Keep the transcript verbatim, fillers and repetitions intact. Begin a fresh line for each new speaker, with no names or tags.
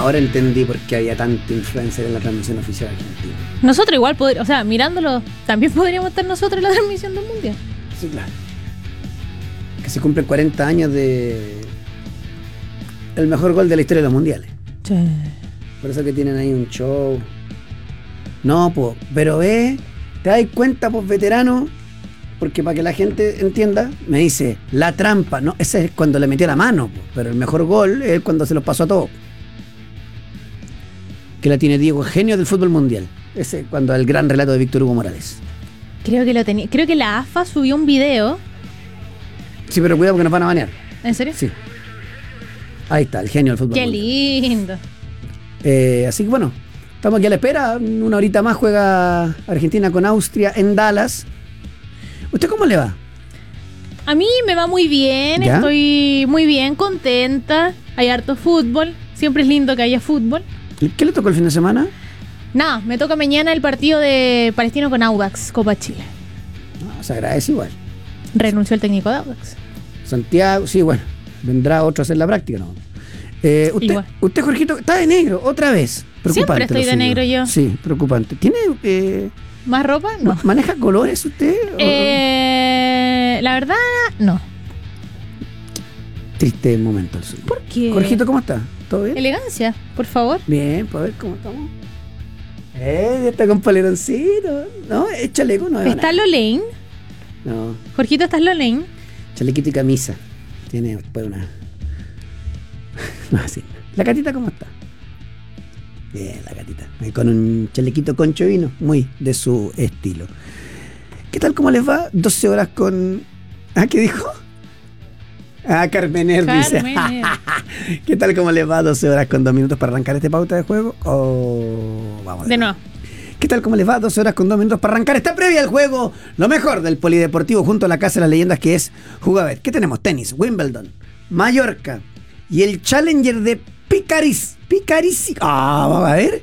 ahora entendí por qué había tanta influencer en la transmisión oficial argentina.
Nosotros igual, poder, o sea, mirándolo, también podríamos estar nosotros en la transmisión del Mundial.
Sí, claro. Que se cumplen cuarenta años de el mejor gol de la historia de los mundiales.
Sí.
Por eso que tienen ahí un show. No, pues, pero ve, te das cuenta, pues, veterano, porque para que la gente entienda, me dice, la trampa, no, ese es cuando le metió la mano, pues, pero el mejor gol es cuando se los pasó a todos. Que la tiene Diego, genio del fútbol mundial. Ese cuando el gran relato de Víctor Hugo Morales.
Creo que lo tenía. Creo que la A F A subió un video.
Sí, pero cuidado porque nos van a banear.
¿En serio?
Sí. Ahí está, el genio del fútbol
Qué
mundial.
lindo.
Eh, así que bueno, estamos aquí a la espera. Una horita más juega Argentina con Austria en Dallas. ¿Usted cómo le va?
A mí me va muy bien,
¿Ya?
Estoy muy bien, contenta. Hay harto fútbol. Siempre es lindo que haya fútbol.
¿Qué le tocó el fin de semana?
Nada, me toca mañana el partido de Palestino con Audax, Copa Chile.
No, se agradece igual.
Renunció el técnico de Audax.
Santiago, sí, bueno, vendrá otro a hacer la práctica, ¿no? Eh, usted,
Igual.
usted, Jorgito, está de negro otra vez. Preocupante.
Siempre estoy
lo
de
suyo.
negro yo.
Sí, preocupante. ¿Tiene eh,
¿Más ropa? No.
ma- maneja colores usted? ¿O-
Eh, la verdad, no.
Triste momento el suyo.
¿Por qué?
Jorgito, ¿cómo está? ¿Todo bien?
Elegancia, por favor.
Bien, pues a ver cómo estamos. Eh, ya está con poleroncito. No, es chaleco, no es
¿Está Lolaine?
No,
Jorgito, ¿estás Lolaine?
chalequito y camisa. Tiene después una. No, así. ¿La gatita cómo está? Bien, la gatita. Ahí con un chalequito concho vino, muy de su estilo. ¿Qué tal, cómo les va? doce horas con. ¿Ah, qué dijo? Ah, Carmener dice.
Carmener.
¿Qué tal, cómo les va? doce horas con dos minutos para arrancar este pauta de juego. Oh, vamos
De nuevo.
¿Qué tal, cómo les va? doce horas con dos minutos para arrancar esta previa al juego. Lo mejor del polideportivo junto a la Casa de las Leyendas, que es Jugabet. ¿Qué tenemos? Tenis, Wimbledon, Mallorca y el Challenger de Picaris. Picaris. Ah, vamos a ver.